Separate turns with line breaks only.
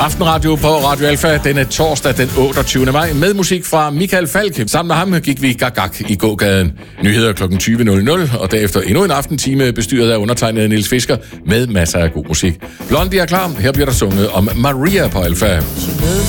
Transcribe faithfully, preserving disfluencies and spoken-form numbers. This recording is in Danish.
Aftenradio på Radio Alfa denne torsdag den otteogtyvende maj med musik fra Michael Falk. Sammen med ham gik vi gag-gag i gågaden. Nyheder klokken tyve nul nul og derefter endnu en aftentime bestyret af undertegnede Niels Fisker med masser af god musik. Blondie er klar. Her bliver der sunget om Maria på Alfa.
She knows